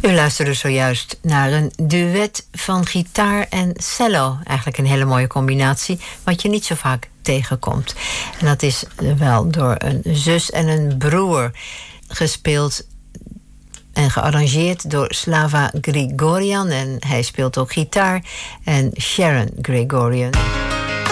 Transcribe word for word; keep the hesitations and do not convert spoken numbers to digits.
U luisterde zojuist naar een duet van gitaar en cello. Eigenlijk een hele mooie combinatie, wat je niet zo vaak tegenkomt. En dat is wel door een zus en een broer gespeeld en gearrangeerd door Slava Grigorian. En hij speelt ook gitaar. En Sharon Grigorian.